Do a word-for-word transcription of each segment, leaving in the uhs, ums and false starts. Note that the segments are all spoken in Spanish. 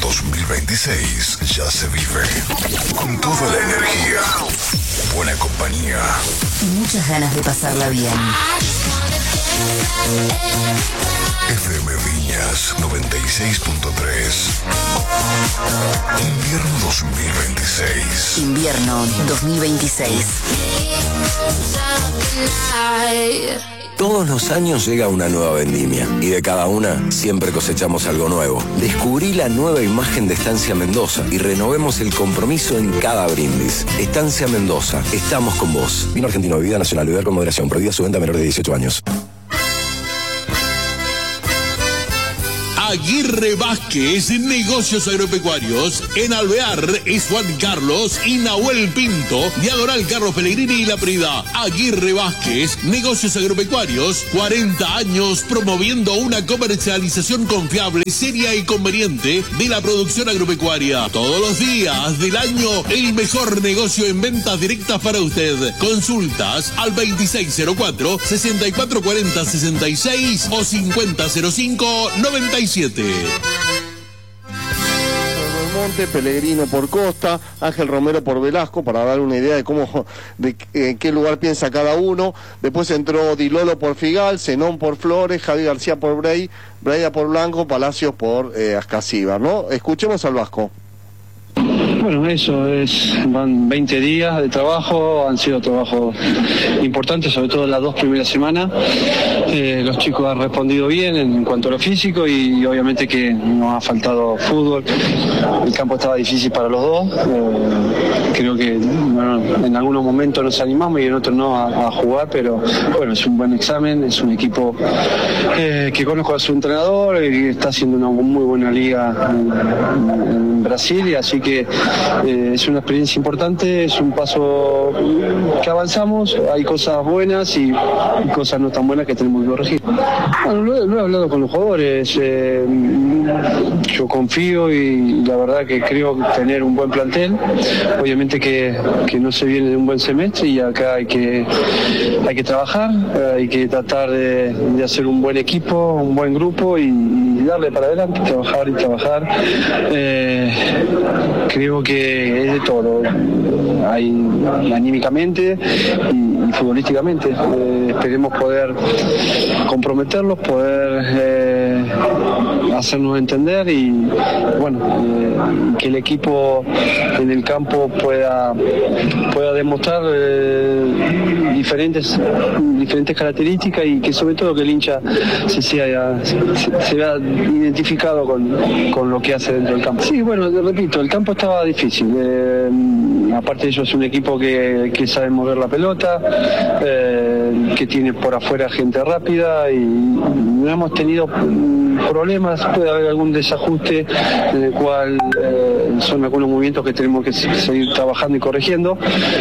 dos mil veintiséis ya se vive con toda la energía, buena compañía y muchas ganas de pasarla bien. F M Viñas noventa y seis punto tres. Invierno dos mil veintiséis. Invierno dos mil veintiséis. Todos los años llega una nueva vendimia y de cada una siempre cosechamos algo nuevo. Descubrí la nueva imagen de Estancia Mendoza y renovemos el compromiso en cada brindis. Estancia Mendoza, estamos con vos. Vino argentino, bebida nacional, beber con moderación, prohibida su venta a menor de dieciocho años. Aguirre Vázquez, negocios agropecuarios. En Alvear es Juan Carlos y Nahuel Pinto, diagonal Carlos Pellegrini y La Prida. Aguirre Vázquez, negocios agropecuarios, cuarenta años promoviendo una comercialización confiable, seria y conveniente de la producción agropecuaria. Todos los días del año, el mejor negocio en ventas directas para usted. Consultas al veintiséis cero cuatro, sesenta y cuatro cuarenta, sesenta y seis o cincuenta cero cinco, noventa y siete. Monte, Pellegrino por Costa, Ángel Romero por Velasco, para dar una idea de cómo, de en qué lugar piensa cada uno. Después entró Dilolo por Figal, Zenón por Flores, Javi García por Brey, Breida por Blanco, Palacios por eh, Ascasíbar, ¿no? Escuchemos al Vasco. Bueno, eso es, van veinte días de trabajo, han sido trabajos importantes, sobre todo las dos primeras semanas. Eh, los chicos han respondido bien en cuanto a lo físico y, y obviamente que nos ha faltado fútbol. El campo estaba difícil para los dos. Eh, creo que bueno, en algunos momentos nos animamos y en otros no a, a jugar, pero bueno, es un buen examen, es un equipo eh, que conozco a su entrenador y está haciendo una muy buena liga en, en Brasil, y así que Eh, es una experiencia importante, es un paso que avanzamos, hay cosas buenas y, y cosas no tan buenas que tenemos que corregir. Bueno, lo, lo he hablado con los jugadores, eh, yo confío y la verdad que creo tener un buen plantel, obviamente que, que no se viene de un buen semestre y acá hay que, hay que trabajar, hay que tratar de, de hacer un buen equipo, un buen grupo y, y darle para adelante, trabajar y trabajar. Eh, creo que es de todo, hay anímicamente y, y futbolísticamente. Eh, esperemos poder comprometerlos, poder eh, hacernos entender y bueno, eh, que el equipo en el campo pueda pueda demostrar eh, diferentes diferentes características y que sobre todo que el hincha se sea se, se vea identificado con, con lo que hace dentro del campo. Sí, bueno, repito, el campo estaba difícil. Eh, aparte de eso es un equipo que, que sabe mover la pelota, eh, que tiene por afuera gente rápida y no hemos tenido problemas, puede haber algún desajuste en el cual eh, son algunos movimientos que tenemos que seguir trabajando y corrigiendo.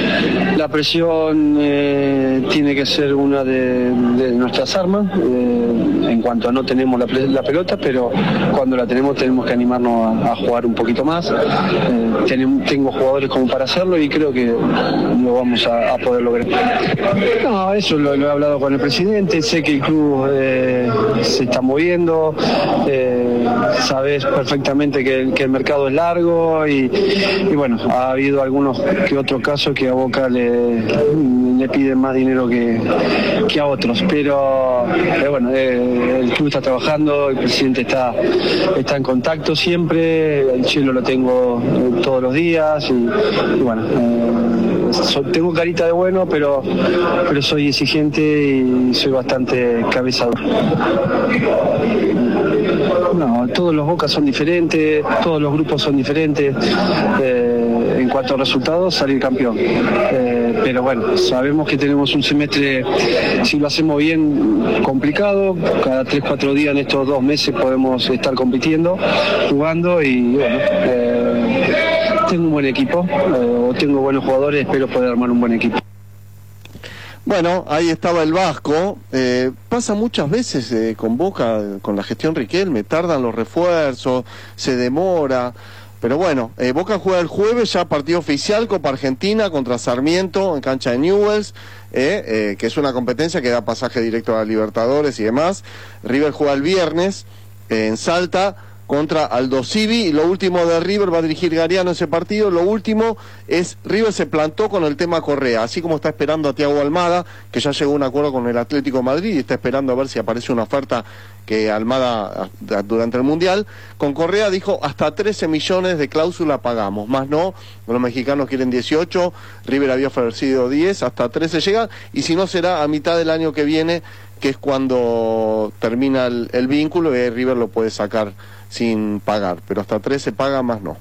La presión eh, tiene que ser una de, de nuestras armas eh, en cuanto a no tenemos la, la pelota, pero cuando la tenemos tenemos que animarnos a, a jugar un poquito más. Eh, tenemos, tengo jugadores como para hacerlo y creo que lo vamos a, a poder lograr. No, eso lo, lo he hablado con el presidente, sé que el club eh, se está moviendo, eh, sabes perfectamente que el, que el mercado es largo y, y bueno, ha habido algunos que otros casos que a Boca le, le piden más dinero que, que a otros, pero, pero bueno, eh, el club está trabajando, el presidente está, está en contacto siempre, el Chelo lo tengo eh, todos los días y, y bueno, eh, so, tengo carita de bueno, pero, pero soy exigente y soy bastante cabezador. No, todos los Bocas son diferentes, todos los grupos son diferentes. Eh, en cuanto a resultados, salir campeón. Eh, pero bueno, sabemos que tenemos un semestre, si lo hacemos bien, complicado. Cada tres, cuatro días en estos dos meses podemos estar compitiendo, jugando y bueno, eh, tengo un buen equipo, eh, tengo buenos jugadores, espero poder armar un buen equipo. Bueno, ahí estaba el Vasco. Eh, pasa muchas veces eh, con Boca, con la gestión Riquelme, tardan los refuerzos, se demora. Pero bueno, eh, Boca juega el jueves, ya partido oficial, Copa Argentina contra Sarmiento en cancha de Newell's, eh, eh, que es una competencia que da pasaje directo a Libertadores y demás. River juega el viernes eh, en Salta, contra Aldo Civi. Y lo último de River, va a dirigir Gariano ese partido. Lo último es, River se plantó con el tema Correa, así como está esperando a Thiago Almada, que ya llegó a un acuerdo con el Atlético de Madrid y está esperando a ver si aparece una oferta que Almada durante el Mundial. Con Correa dijo, hasta trece millones de cláusula pagamos, más no, los mexicanos quieren dieciocho, River había ofrecido diez, hasta trece llega, y si no será a mitad del año que viene, que es cuando termina el, el vínculo, y River lo puede sacar sin pagar, pero hasta trece paga, más no.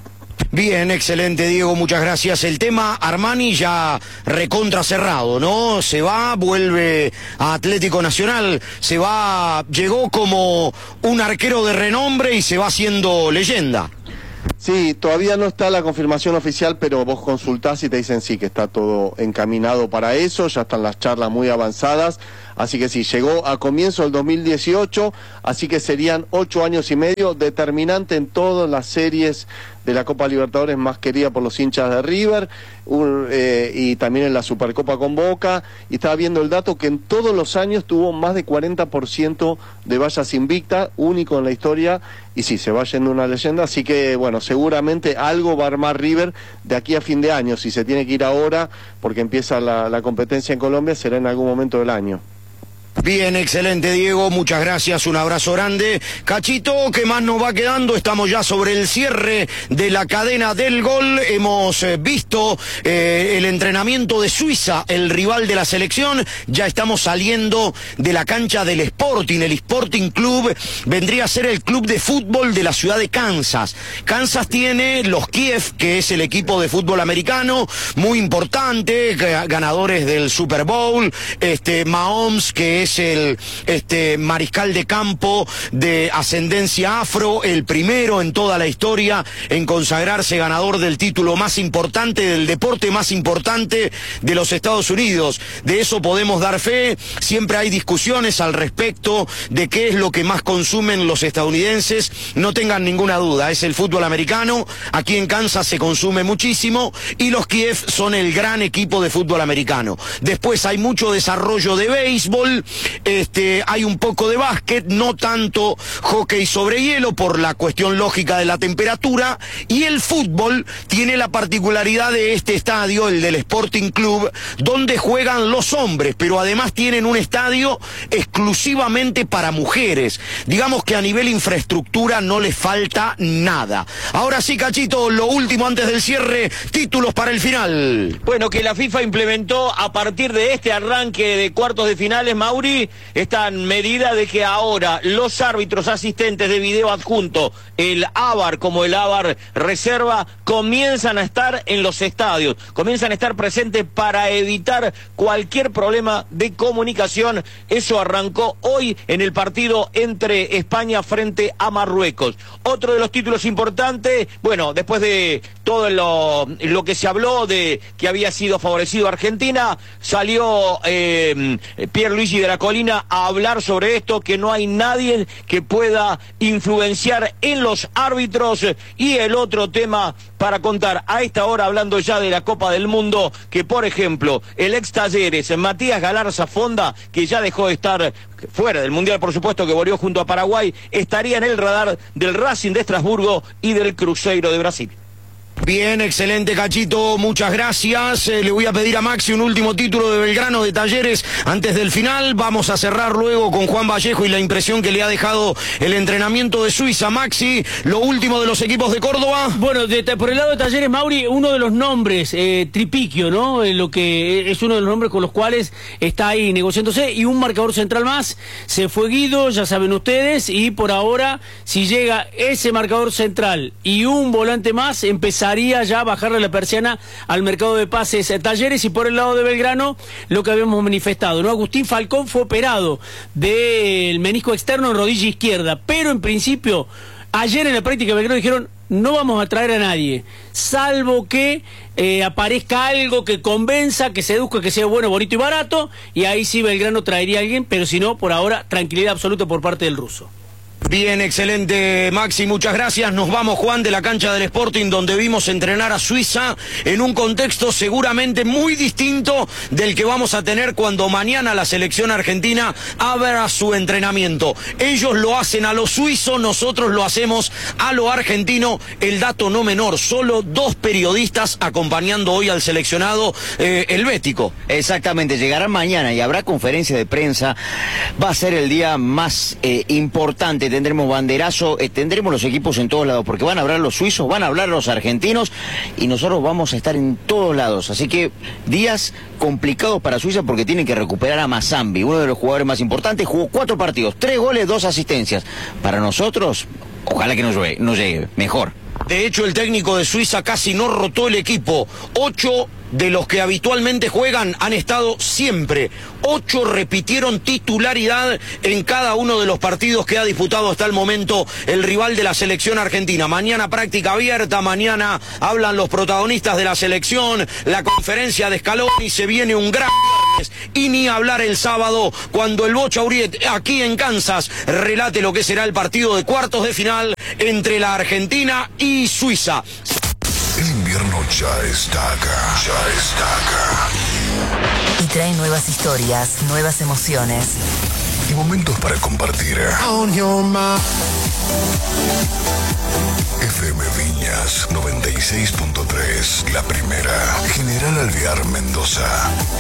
Bien, excelente, Diego, muchas gracias. El tema Armani ya recontra cerrado, ¿no? Se va, vuelve a Atlético Nacional, se va, llegó como un arquero de renombre y se va haciendo leyenda. Sí, todavía no está la confirmación oficial, pero vos consultás y te dicen sí, que está todo encaminado para eso, ya están las charlas muy avanzadas, así que sí, llegó a comienzo del dos mil dieciocho, así que serían ocho años y medio, determinante en todas las series de la Copa Libertadores más querida por los hinchas de River, un, eh, y también en la Supercopa con Boca, y estaba viendo el dato que en todos los años tuvo más de cuarenta por ciento de vallas invictas, único en la historia, y sí, se va yendo una leyenda, así que bueno, seguramente algo va a armar River de aquí a fin de año. Si se tiene que ir ahora, porque empieza la, la competencia en Colombia, será en algún momento del año. Bien, excelente, Diego, muchas gracias, un abrazo grande. Cachito, ¿qué más nos va quedando? Estamos ya sobre el cierre de la cadena del gol. Hemos eh, visto eh, el entrenamiento de Suiza, el rival de la selección. Ya estamos saliendo de la cancha del Sporting. El Sporting Club vendría a ser el club de fútbol de la ciudad de Kansas. Kansas tiene los Kiev, que es el equipo de fútbol americano, muy importante, ganadores del Super Bowl, este Mahomes, que es el este mariscal de campo de ascendencia afro, el primero en toda la historia en consagrarse ganador del título más importante, del deporte más importante de los Estados Unidos. De eso podemos dar fe. Siempre hay discusiones al respecto de qué es lo que más consumen los estadounidenses. No tengan ninguna duda, es el fútbol americano. Aquí en Kansas se consume muchísimo y los Kiev son el gran equipo de fútbol americano. Después hay mucho desarrollo de béisbol. Este, hay un poco de básquet, no tanto hockey sobre hielo por la cuestión lógica de la temperatura, y el fútbol tiene la particularidad de este estadio, el del Sporting Club, donde juegan los hombres, pero además tienen un estadio exclusivamente para mujeres. Digamos que a nivel infraestructura no les falta nada. Ahora sí, Cachito, lo último antes del cierre, títulos para el final. Bueno, que la FIFA implementó a partir de este arranque de cuartos de finales, Mauri, esta medida de que ahora los árbitros asistentes de video adjunto, el A V A R como el A V A R reserva, comienzan a estar en los estadios, comienzan a estar presentes para evitar cualquier problema de comunicación. Eso arrancó hoy en el partido entre España frente a Marruecos. Otro de los títulos importantes, bueno, después de todo lo, lo que se habló de que había sido favorecido Argentina, salió eh, Pierluigi de la Colina a hablar sobre esto, que no hay nadie que pueda influenciar en los árbitros. Y el otro tema para contar a esta hora, hablando ya de la Copa del Mundo, que por ejemplo el ex Talleres, Matías Galarza Fonda, que ya dejó de estar fuera del Mundial, por supuesto, que volvió junto a Paraguay, estaría en el radar del Racing de Estrasburgo y del Cruzeiro de Brasil. Bien, excelente, Cachito, muchas gracias. Eh, le voy a pedir a Maxi un último título de Belgrano de Talleres antes del final. Vamos a cerrar luego con Juan Vallejo y la impresión que le ha dejado el entrenamiento de Suiza. Maxi, lo último de los equipos de Córdoba. Bueno, de, de, por el lado de Talleres, Mauri, uno de los nombres, eh, Tripiquio, ¿no? Eh, lo que es uno de los nombres con los cuales está ahí negociándose, y un marcador central más. Se fue Guido, ya saben ustedes, y por ahora, si llega ese marcador central y un volante más, empezará ya a bajarle la persiana al mercado de pases Talleres. Y por el lado de Belgrano, lo que habíamos manifestado, ¿no? Agustín Falcón fue operado del menisco externo en rodilla izquierda, pero en principio, ayer en la práctica de Belgrano dijeron, no vamos a traer a nadie, salvo que eh, aparezca algo que convenza, que seduzca, que sea bueno, bonito y barato, y ahí sí Belgrano traería a alguien, pero si no, por ahora, tranquilidad absoluta por parte del ruso. Bien, excelente, Maxi, muchas gracias. Nos vamos, Juan, de la cancha del Sporting, donde vimos entrenar a Suiza en un contexto seguramente muy distinto del que vamos a tener cuando mañana la selección argentina abra su entrenamiento. Ellos lo hacen a lo suizo, nosotros lo hacemos a lo argentino. El dato no menor, solo dos periodistas acompañando hoy al seleccionado eh, helvético. Exactamente, llegarán mañana y habrá conferencia de prensa. Va a ser el día más eh, importante. Tendremos banderazo, eh, tendremos los equipos en todos lados, porque van a hablar los suizos, van a hablar los argentinos y nosotros vamos a estar en todos lados. Así que días complicados para Suiza porque tienen que recuperar a Mazambi, uno de los jugadores más importantes. Jugó cuatro partidos, tres goles, dos asistencias. Para nosotros, ojalá que no llegue, no llegue, mejor. De hecho, el técnico de Suiza casi no rotó el equipo. Ocho de los que habitualmente juegan han estado siempre. Ocho repitieron titularidad en cada uno de los partidos que ha disputado hasta el momento el rival de la selección argentina. Mañana práctica abierta, mañana hablan los protagonistas de la selección, la conferencia de Scaloni, se viene un gran viernes. Y ni hablar el sábado, cuando el Bocha Uriet, aquí en Kansas, relate lo que será el partido de cuartos de final entre la Argentina y Suiza. El invierno ya está acá, ya está acá. Y trae nuevas historias, nuevas emociones. Y momentos para compartir. F M Viñas noventa y seis punto tres, la primera. General Alvear, Mendoza.